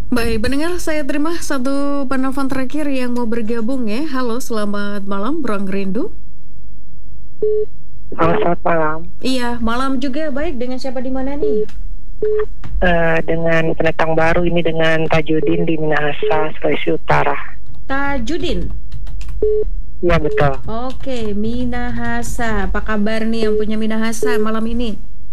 Baik, pendengar, saya terima satu penelpon terakhir yang mau bergabung ya. Halo, selamat malam, Bro Rindu. Halo, selamat malam. Iya, malam juga. Baik, dengan siapa di mana nih? Dengan pendatang baru ini, dengan Tajudin di Minahasa, Sulawesi Utara. Tajudin. Iya, betul. Oke, Minahasa. Apa kabar nih yang punya Minahasa malam ini?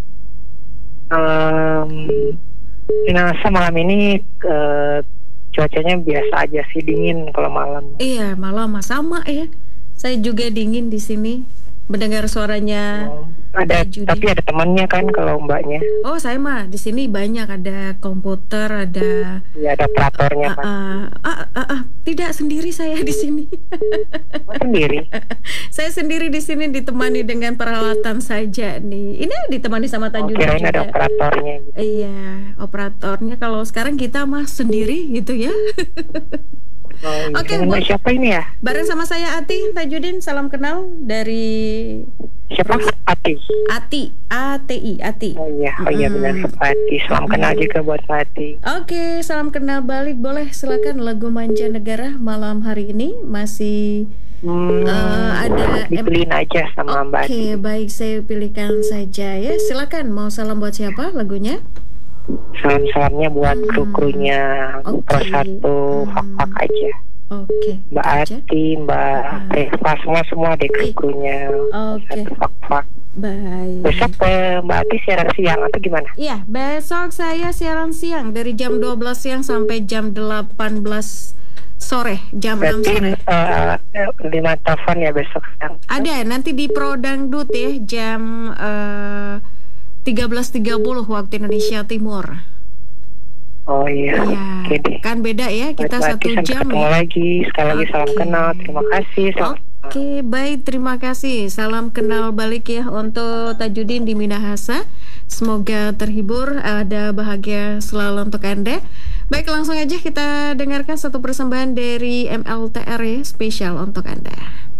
Minahasa malam ini cuacanya biasa aja sih, dingin kalau malam. Iya, malam sama ya. Saya juga dingin di sini. Mendengar suaranya. Tapi ada temannya kan kalau mbaknya. Oh, saya mah di sini banyak, ada komputer, ada. Iya, ada operatornya kan. Tidak sendiri saya di sini. Sendiri. Saya sendiri di sini ditemani dengan peralatan saja nih. Ini ditemani sama Tajudin kirain juga. ada operatornya gitu. Iya, operatornya. Kalau sekarang kita mah sendiri gitu ya. Oke, siapa ini ya? Bareng sama saya Ati, Tajudin, salam kenal dari siapa? Ati. Ati. Oh iya benar, Ati. Salam kenal juga buat Ati. Oke, salam kenal balik. Boleh silakan lagu Mancanegara malam hari ini masih ada dipilihin aja sama Mbak Ati. Oke, baik, saya pilihkan saja ya. Silakan, mau salam buat siapa lagunya? Salam-salamnya buat kru-krunya Pro 1 Fak-Fak aja. Oke. Mbak Ati, Mbak Eva, semua deh kru-krunya Fak-Fak. Baik. Besok Mbak Ati siaran siang atau gimana? Iya, besok saya siaran siang dari jam 12 siang sampai jam 18 sore, jam 6 sore. 5 telepon ya besok siang. Ada, nanti di Pro Dangdut ya, jam 13.30 waktu Indonesia Timur. Oh iya. Oke deh. Kan beda ya, kita Berarti 1 jam ketemu ya. lagi, sekali lagi salam kenal, terima kasih. Oke, baik, terima kasih. Salam kenal balik ya untuk Tajudin di Minahasa. Semoga terhibur, ada bahagia selalu untuk Anda. Baik, langsung aja kita dengarkan satu persembahan dari MLTR ya, spesial untuk Anda.